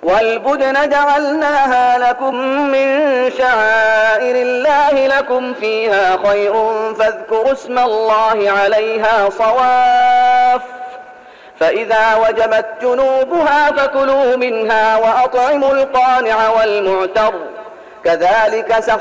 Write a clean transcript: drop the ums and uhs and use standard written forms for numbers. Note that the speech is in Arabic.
والبدن جعلناها لكم من شعائر الله لكم فيها خير فاذكروا اسم الله عليها صواف، فإذا وجبت جنوبها فكلوا منها وأطعموا القانع والمعتر كذلك